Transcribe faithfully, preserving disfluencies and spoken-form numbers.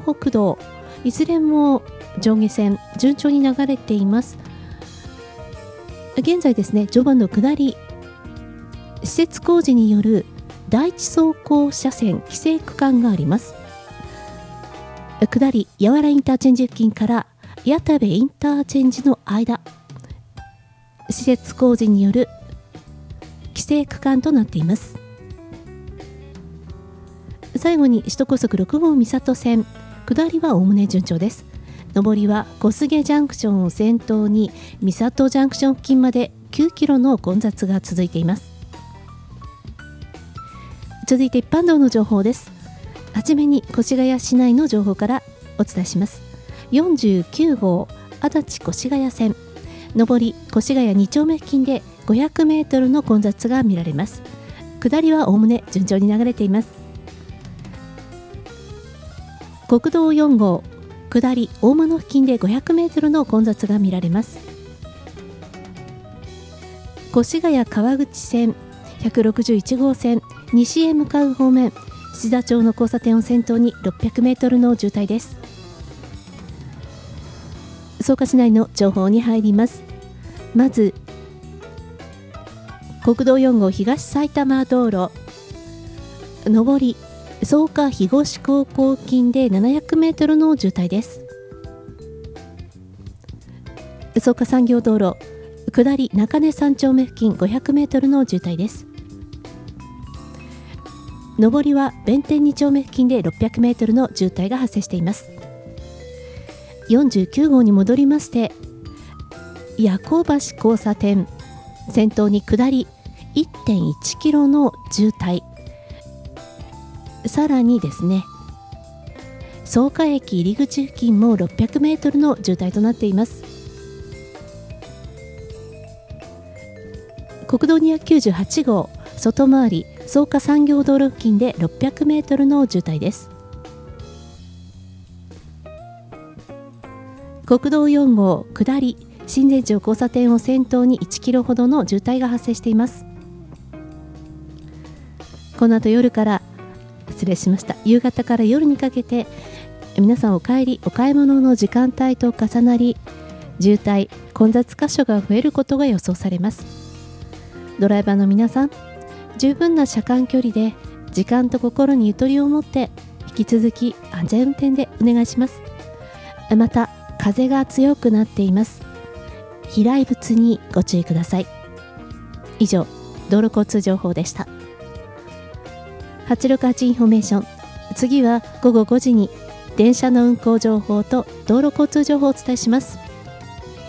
北道、いずれも上下線順調に流れています。現在ですね、序盤の下り、施設工事による第一走行車線規制区間があります。下り八原インターチェンジ付近から谷田部インターチェンジの間、施設工事による規制区間となっています。最後に首都高速ろく号三郷線、下りはおおむね順調です。上りは小菅ジャンクションを先頭に三郷ジャンクション付近まできゅうキロの混雑が続いています。続いて一般道の情報です。はじめに越谷市内の情報からお伝えします。よんじゅうきゅう号足立越谷線、上り越谷に丁目付近でごひゃくメートルの混雑が見られます。下りはおおむね順調に流れています。国道よん号下り大間野付近でごひゃくメートルの混雑が見られます。越谷川口線、ひゃくろくじゅういち号線、西へ向かう方面、志田町の交差点を先頭にろっぴゃくメートルの渋滞です。草加市内の情報に入ります。まず国道よん号東埼玉道路、上り草加東高校付近でななひゃくメートルの渋滞です。草加産業道路下り中根さん丁目付近ごひゃくメートルの渋滞です。上りは弁天に丁目付近でろっぴゃくメートルの渋滞が発生しています。よんじゅうきゅう号に戻りまして、夜行橋交差点先頭に下り いってんいちキロの渋滞、さらにですね、草加駅入り口付近もろっぴゃくメートルの渋滞となっています。国道にひゃくきゅうじゅうはち号外回り草加産業道路付近でろっぴゃくメートルの渋滞です。国道よん号下り新前町交差点を先頭にいちキロほどの渋滞が発生しています。この後夜から失礼しました夕方から夜にかけて皆さんお帰りお買い物の時間帯と重なり、渋滞混雑箇所が増えることが予想されます。ドライバーの皆さん、十分な車間距離で時間と心にゆとりを持って引き続き安全運転でお願いします。また風が強くなっています。飛来物にご注意ください。以上、道路交通情報でした。はちろくはちインフォメーション、次はごごごじに電車の運行情報と道路交通情報をお伝えします。